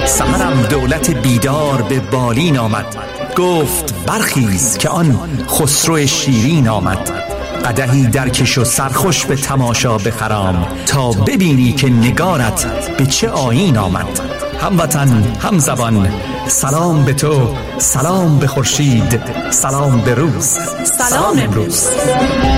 سحرم دولت بیدار به بالین آمد، گفت برخیز که آن خسرو شیرین آمد. قدحی درکش و سرخوش به تماشا بخرام، تا ببینی که نگارت به چه آیین آمد. هموطن هم زبان سلام به تو، سلام به خورشید، سلام به روز، سلام امروز.